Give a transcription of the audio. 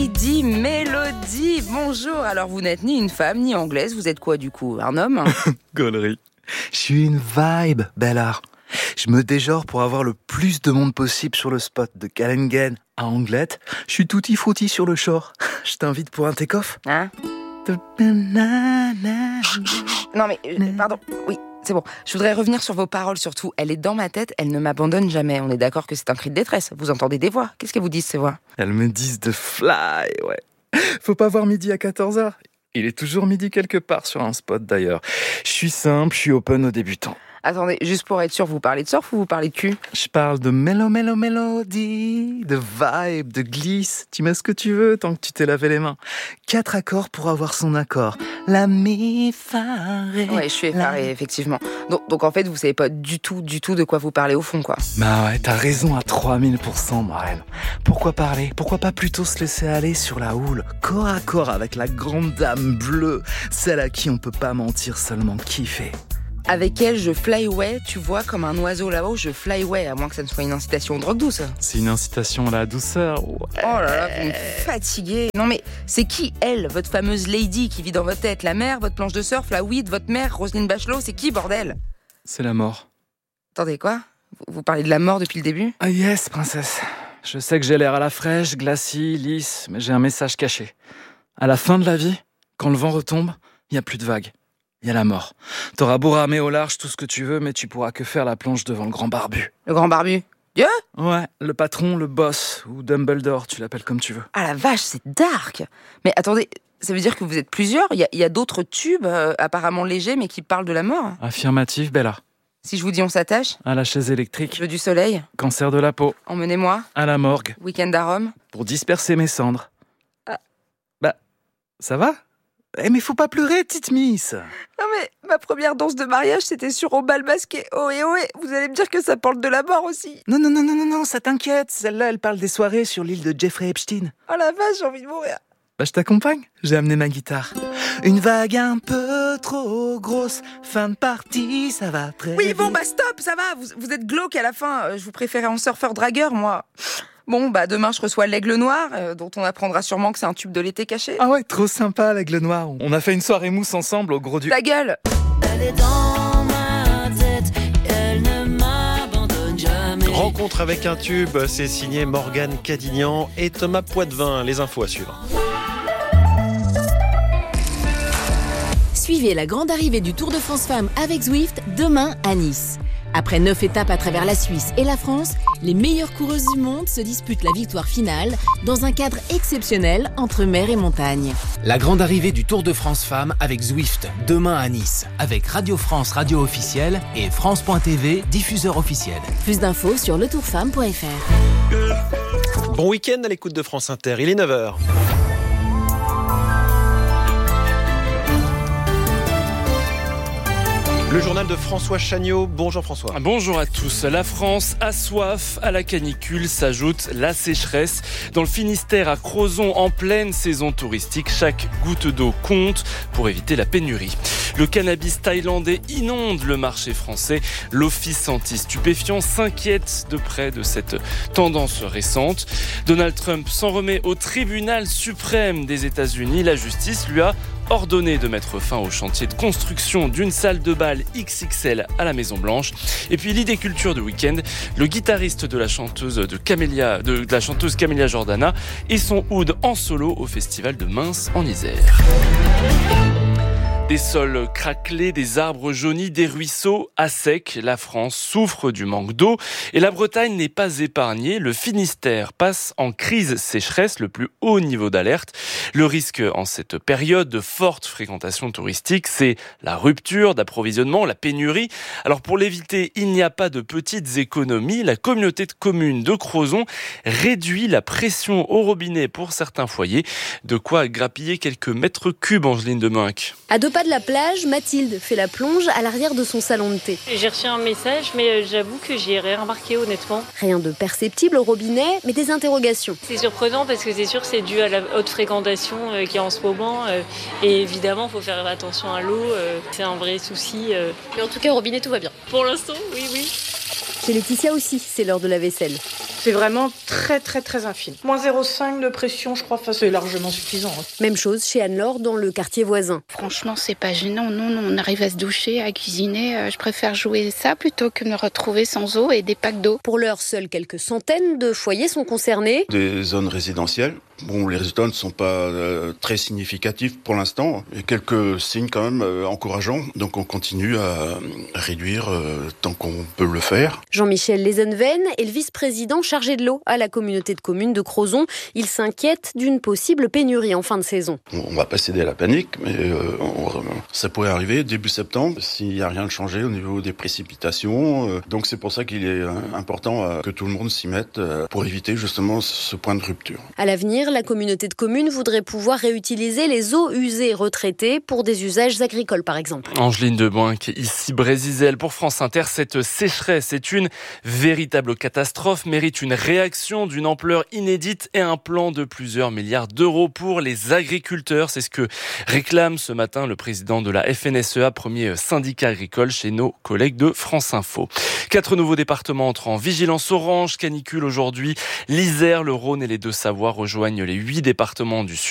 Lady Melody. Bonjour, alors vous n'êtes ni une femme ni anglaise, vous êtes quoi du coup? Un homme? Gaulerie. Je suis une vibe, Bella. Je me déjore pour avoir le plus de monde possible sur le spot de Calengen à Anglette. Je suis tutti frutti sur le shore. Je t'invite pour un take-off. Hein? Non mais, pardon, oui, c'est bon. Je voudrais revenir sur vos paroles surtout. Elle est dans ma tête, elle ne m'abandonne jamais. On est d'accord que c'est un cri de détresse. Vous entendez des voix. Qu'est-ce qu'elles vous disent ces voix? Elles me disent de fly, ouais. Faut pas voir midi à 14h. Il est toujours midi quelque part sur un spot d'ailleurs. Je suis simple, je suis open aux débutants. Attendez, juste pour être sûr, vous parlez de surf ou vous parlez de cul? Je parle de mélodie, de vibe, de glisse. Tu mets ce que tu veux tant que tu t'es lavé les mains. 4 accords pour avoir son accord. La mi, fa, ré. Ouais, je suis effarée, effectivement. Donc en fait, vous savez pas du tout de quoi vous parlez au fond, quoi. Bah ouais, t'as raison à 3000%, Morel. Pourquoi parler? Pourquoi pas plutôt se laisser aller sur la houle, corps à corps avec la grande dame bleue, celle à qui on peut pas mentir, seulement kiffer. Avec elle, je fly away, tu vois, comme un oiseau là-haut, je fly away, à moins que ça ne soit une incitation aux drogues douces. C'est une incitation à la douceur. Ouais. Oh là là, vous me fatiguez. Non mais, c'est qui elle, votre fameuse lady qui vit dans votre tête? La mère, votre planche de surf, la weed, votre mère, Roselyne Bachelot, c'est qui, bordel? C'est la mort. Attendez, quoi? Vous parlez de la mort depuis le début? Ah yes, princesse. Je sais que j'ai l'air à la fraîche, glacis, lisse, mais j'ai un message caché. À la fin de la vie, quand le vent retombe, il n'y a plus de vagues. Il y a la mort. T'auras beau ramer au large tout ce que tu veux, mais tu pourras que faire la planche devant le grand barbu. Le grand barbu? Dieu? Ouais, le patron, le boss, ou Dumbledore, tu l'appelles comme tu veux. Ah la vache, c'est dark! Mais attendez, ça veut dire que vous êtes plusieurs? Il y a d'autres tubes, apparemment légers, mais qui parlent de la mort? Affirmatif, Bella. Si je vous dis on s'attache? À la chaise électrique. Jeu du soleil? Cancer de la peau. Emmenez-moi? À la morgue. Week-end à Rome? Pour disperser mes cendres. Ah. Bah, ça va? Eh mais faut pas pleurer, petite miss. Non mais, ma première danse de mariage, c'était sur au bal masqué. Ohé, ohé, vous allez me dire que ça parle de la mort aussi. Non, ça t'inquiète. Celle-là, elle parle des soirées sur l'île de Jeffrey Epstein. Oh la vache, j'ai envie de mourir. Bah, je t'accompagne. J'ai amené ma guitare. Une vague un peu trop grosse. Fin de partie, ça va très Oui, vite. bon, bah stop, ça va. Vous êtes glauque à la fin. Je vous préférais en surfeur dragueur, moi. Bon, bah demain, je reçois l'Aigle Noir, dont on apprendra sûrement que c'est un tube de l'été caché. Ah ouais, trop sympa, l'Aigle Noir. On a fait une soirée mousse ensemble au Gros du... Ta gueule! Elle est dans ma tête, elle ne m'abandonne jamais. Rencontre avec un tube, c'est signé Morgane Cadignan et Thomas Poitvin. Les infos à suivre. Suivez la grande arrivée du Tour de France Femmes avec Zwift demain à Nice. Après 9 étapes à travers la Suisse et la France, les meilleures coureuses du monde se disputent la victoire finale dans un cadre exceptionnel entre mer et montagne. La grande arrivée du Tour de France Femmes avec Zwift, demain à Nice, avec Radio France Radio officielle et France.tv, diffuseur officiel. Plus d'infos sur letourfemme.fr. Bon week-end à l'écoute de France Inter, il est 9h. Le journal de François Chagnot. Bonjour François. Bonjour à tous. La France a soif. À la canicule s'ajoute la sécheresse. Dans le Finistère, à Crozon, en pleine saison touristique, chaque goutte d'eau compte pour éviter la pénurie. Le cannabis thaïlandais inonde le marché français. L'Office anti-stupéfiants s'inquiète de près de cette tendance récente. Donald Trump s'en remet au tribunal suprême des États-Unis. La justice lui a ordonné de mettre fin au chantier de construction d'une salle de bal XXL à la Maison-Blanche. Et puis l'idée culture du week-end, le guitariste de la chanteuse Camélia Jordana et son oud en solo au festival de Mins en Isère. Des sols craquelés, des arbres jaunis, des ruisseaux à sec. La France souffre du manque d'eau et la Bretagne n'est pas épargnée. Le Finistère passe en crise sécheresse, le plus haut niveau d'alerte. Le risque en cette période de forte fréquentation touristique, c'est la rupture d'approvisionnement, la pénurie. Alors pour l'éviter, il n'y a pas de petites économies. La communauté de communes de Crozon réduit la pression au robinet pour certains foyers. De quoi grappiller quelques mètres cubes, Angeline Demunck. À 2 pas de la plage, Mathilde fait la plonge à l'arrière de son salon de thé. J'ai reçu un message, mais j'avoue que j'y ai rien remarqué honnêtement. Rien de perceptible au robinet, mais des interrogations. C'est surprenant parce que c'est sûr que c'est dû à la haute fréquentation qu'il y a en ce moment. Et évidemment, il faut faire attention à l'eau. C'est un vrai souci. Mais en tout cas, au robinet, tout va bien. Pour l'instant, oui. Chez Laetitia aussi, c'est l'heure de la vaisselle. C'est vraiment très très très infime. Moins 0,5 de pression, je crois, c'est largement suffisant. Même chose chez Anne-Laure dans le quartier voisin. Franchement, c'est pas gênant. Non, on arrive à se doucher, à cuisiner. Je préfère jouer ça plutôt que me retrouver sans eau et des packs d'eau. Pour l'heure, seules quelques centaines de foyers sont concernés. Des zones résidentielles. Bon, les résultats ne sont pas très significatifs pour l'instant. Il y a quelques signes quand même encourageants. Donc on continue à réduire tant qu'on peut le faire. Jean-Michel Lezenven est le vice-président chargé de l'eau à la communauté de communes de Crozon. Il s'inquiète d'une possible pénurie en fin de saison. On va pas céder à la panique, mais ça pourrait arriver début septembre s'il n'y a rien de changé au niveau des précipitations. Donc c'est pour ça qu'il est important que tout le monde s'y mette pour éviter justement ce point de rupture. À l'avenir, la communauté de communes voudrait pouvoir réutiliser les eaux usées retraitées pour des usages agricoles, par exemple. Angeline Deboin, qui est ici Brésisel pour France Inter. Cette sécheresse est une véritable catastrophe, mérite une réaction d'une ampleur inédite et un plan de plusieurs milliards d'euros pour les agriculteurs. C'est ce que réclame ce matin le président de la FNSEA, premier syndicat agricole, chez nos collègues de France Info. 4 nouveaux départements entrent en vigilance orange, canicule aujourd'hui. L'Isère, le Rhône et les Deux-Savoies rejoignent les 8 départements du Sud.